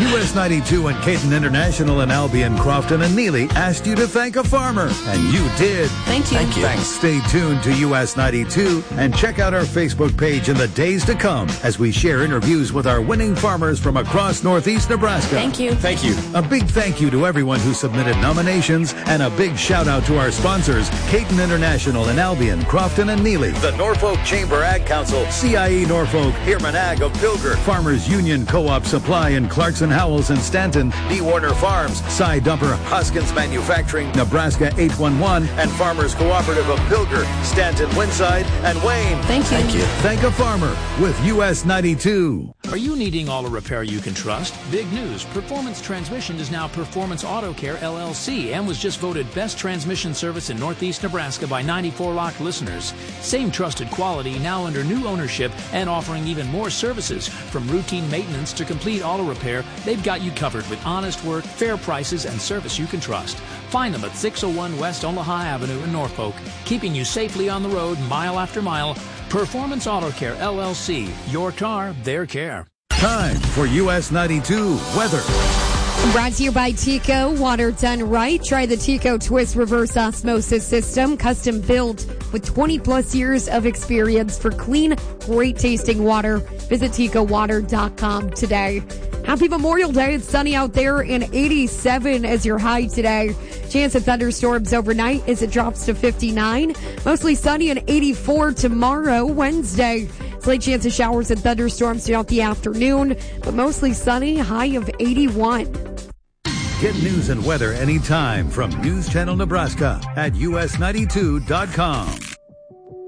US 92 and Caton International in Albion, Crofton, and Neely asked you to thank a farmer, and you did. Thank you. Thank you. Thanks. Stay tuned to US 92 and check out our Facebook page in the days to come as we share interviews with our winning farmers from across Northeast Nebraska. Thank you. Thank you. A big thank you to everyone who submitted nominations, and a big shout out to our sponsors, Caton International in Albion, Crofton, and Neely, the Norfolk Chamber Ag Council, CIE Norfolk, Heerman Ag of Pilger, Farmers Union Co-op Supply in Clarkson, Howells, and Stanton, D. Warner Farms, Cy Dumper, Hoskins Manufacturing, Nebraska 811, and Farmers Cooperative of Pilger, Stanton, Winside, and Wayne. Thank you. Thank you. Thank a farmer with US 92. Are you needing auto repair you can trust? Big news. Performance Transmission is now Performance Auto Care LLC and was just voted best transmission service in Northeast Nebraska by 94 Lock listeners. Same trusted quality, now under new ownership and offering even more services. From routine maintenance to complete auto repair, they've got you covered with honest work, fair prices, and service you can trust. Find them at 601 West Omaha Avenue in Norfolk, keeping you safely on the road mile after mile. Performance Auto Care LLC. Your car, their care. Time for US 92 weather. Brought to you by Tico. Water done right. Try the Tico Twist Reverse Osmosis System, custom built with 20-plus years of experience for clean, great-tasting water. Visit TicoWater.com today. Happy Memorial Day. It's sunny out there and 87 as your high today. Chance of thunderstorms overnight as it drops to 59. Mostly sunny and 84 tomorrow, Wednesday. Slight chance of showers and thunderstorms throughout the afternoon, but mostly sunny, high of 81. Get news and weather anytime from News Channel Nebraska at US92.com.